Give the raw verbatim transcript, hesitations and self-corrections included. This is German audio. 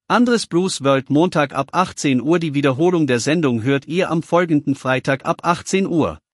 Andres Bruce World Montag ab achtzehn Uhr. Die Wiederholung der Sendung hört ihr am folgenden Freitag ab achtzehn Uhr.